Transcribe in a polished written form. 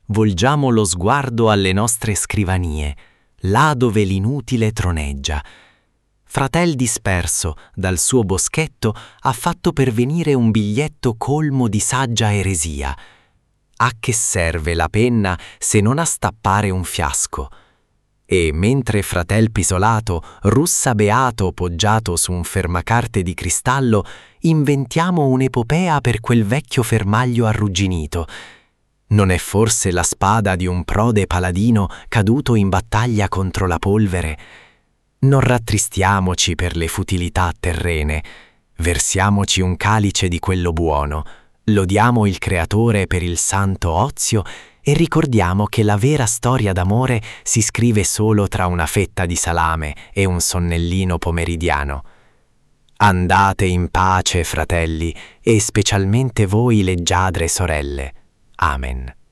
volgiamo lo sguardo alle nostre scrivanie, là dove l'inutile troneggia. Fratel disperso dal suo boschetto ha fatto pervenire un biglietto colmo di saggia eresia. A che serve la penna se non a stappare un fiasco? E mentre fratel Pisolato russa beato poggiato su un fermacarte di cristallo, inventiamo un'epopea per quel vecchio fermaglio arrugginito. Non è forse la spada di un prode paladino caduto in battaglia contro la polvere? Non rattristiamoci per le futilità terrene, versiamoci un calice di quello buono, lodiamo il Creatore per il santo ozio e ricordiamo che la vera storia d'amore si scrive solo tra una fetta di salame e un sonnellino pomeridiano. Andate in pace, fratelli, e specialmente voi leggiadre sorelle. Amen.